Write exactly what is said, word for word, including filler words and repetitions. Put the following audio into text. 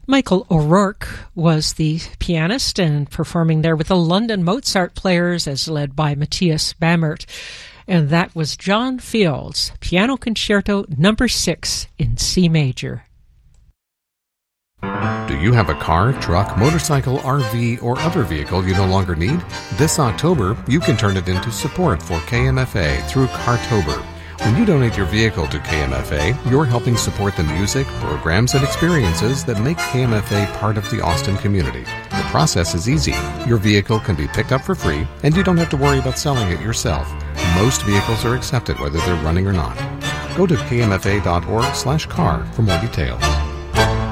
Michael O'Rourke was the pianist and performing there with the London Mozart Players as led by Matthias Bammert. And that was John Fields' Piano Concerto number six in C major. Do you have a car, truck, motorcycle, R V, or other vehicle you no longer need? This October, you can turn it into support for K M F A through Cartober. When you donate your vehicle to K M F A, you're helping support the music, programs, and experiences that make K M F A part of the Austin community. The process is easy. Your vehicle can be picked up for free, and you don't have to worry about selling it yourself. Most vehicles are accepted whether they're running or not. Go to k m f a dot org slash car for more details.